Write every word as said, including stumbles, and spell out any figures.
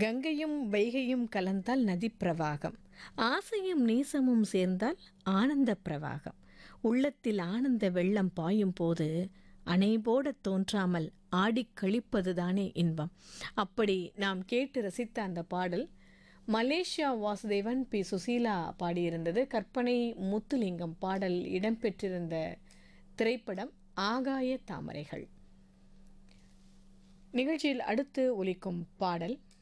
கங்கையும் வைகையும் கலந்தால் நதி பிரவாகம், ஆசையும் நேசமும் சேர்ந்தால் ஆனந்த பிரவாகம். உள்ளத்தில் ஆனந்த வெள்ளம் பாயும் போது அணை போடத் தோன்றாமல் ஆடிக் கழிப்பதுதானே இன்பம். அப்படி நாம் கேட்டு ரசித்த அந்த பாடல் மலேசியா வாசுதேவன், பி சுசீலா பாடியிருந்தது. கற்பனை முத்துலிங்கம் பாடல் இடம்பெற்றிருந்த திரைப்படம் ஆகாய தாமரைகள். நிகழ்ச்சியில் அடுத்து ஒலிக்கும் பாடல்